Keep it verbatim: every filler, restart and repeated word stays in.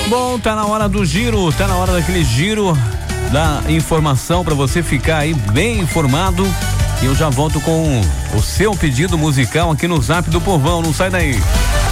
Bom, tá na hora do giro, tá na hora daquele giro da informação para você ficar aí bem informado. E eu já volto com o seu pedido musical aqui no Zap do Povão, não sai daí.